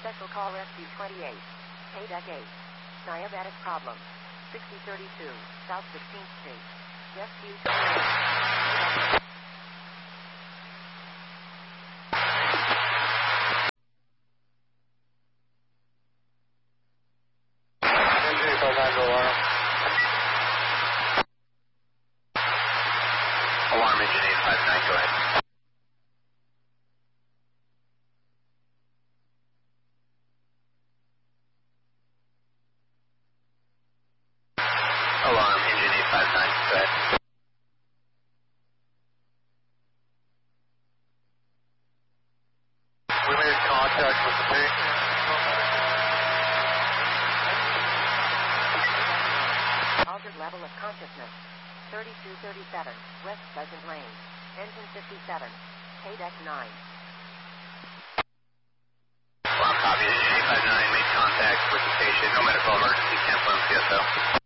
Special Call Rescue 28. Deck 8. Diabetic problem. 6032, South 16th Street. Rescue 28. Alarm engine 859, go ahead. Alarm engine 859, go ahead. We made contact with the patient. Altered level of consciousness. 3237, West Pleasant Lane. Engine 57. Deck 9. Alarm copy, engine 859 made contact with the patient. No medical emergency, cancel MCSO.